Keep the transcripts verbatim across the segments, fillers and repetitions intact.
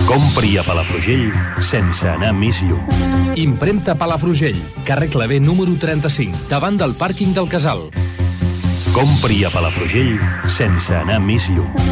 Compri a Palafrugell sense anar més lluny. Impremta Palafrugell, carrer Clavé número trenta-cinc, davant del pàrquing del Casal. Compri a Palafrugell sense anar més lluny.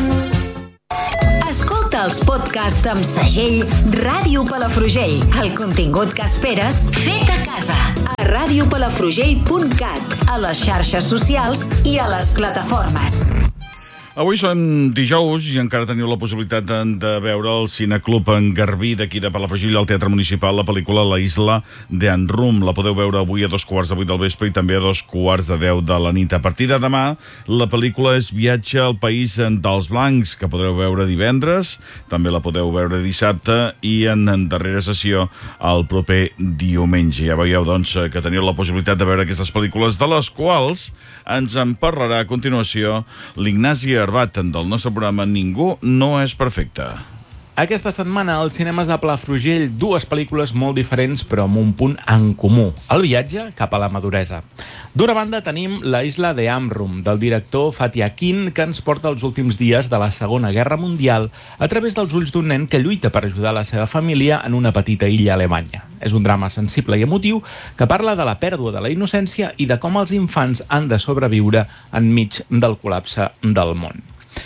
Escolta els podcasts amb segell Ràdio Palafrugell. El contingut que esperes fet a casa. A ràdio palafrugell punt cat, a les xarxes socials i a les plataformes. Avui són dijous i encara teniu la possibilitat de, de veure el Cineclub en Garbí d'aquí de Palafrugell, al Teatre Municipal, la pel·lícula La Isla de Anrum. La podeu veure avui a dos quarts de vuit del vespre i també a dos quarts de deu de la nit. A partir de demà, la pel·lícula és Viatge al País dels Blancs, que podreu veure divendres, també la podeu veure dissabte i en, en darrera sessió el proper diumenge. Ja veieu, doncs, que teniu la possibilitat de veure aquestes pel·lícules, de les quals ens en parlarà a continuació l'Ignasi Arbat del nostre programa Ningú no és perfecte. Aquesta setmana als cinemes de Palafrugell dues pel·lícules molt diferents però amb un punt en comú, el viatge cap a la maduresa. D'una banda tenim La Isla de Anrum, del director Fatih Akin, que ens porta els últims dies de la Segona Guerra Mundial a través dels ulls d'un nen que lluita per ajudar la seva família en una petita illa alemanya. És un drama sensible i emotiu que parla de la pèrdua de la innocència i de com els infants han de sobreviure enmig del col·lapse del món.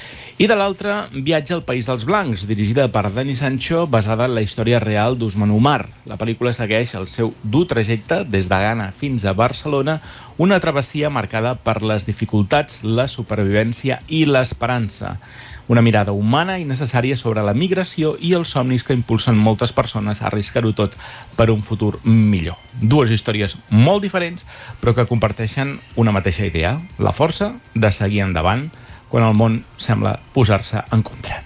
I de l'altra, Viatge al País dels Blancs, dirigida per Dani Sancho, basada en la història real d'Usman Umar. La pel·lícula segueix el seu dur trajecte des de Ghana fins a Barcelona, una travessia marcada per les dificultats, la supervivència i l'esperança. Una mirada humana i necessària sobre la migració i els somnis que impulsen moltes persones a arriscar-ho tot per un futur millor. Dues històries molt diferents, però que comparteixen una mateixa idea, la força de seguir endavant quan el món sembla posar-se en contra.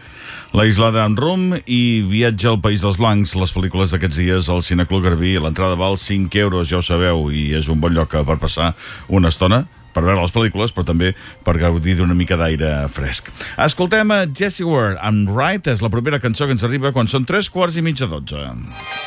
La Isla d'Anrum i Viatge al País dels Blancs, les pel·lícules d'aquests dies al Cineclub Garbí. L'entrada val cinc euros, ja ho sabeu, i és un bon lloc per passar una estona, per veure les pel·lícules, però també per gaudir d'una mica d'aire fresc. Escoltem a Jessie Ware, amb Right, és la primera cançó que ens arriba quan són tres quarts i mitja dotze.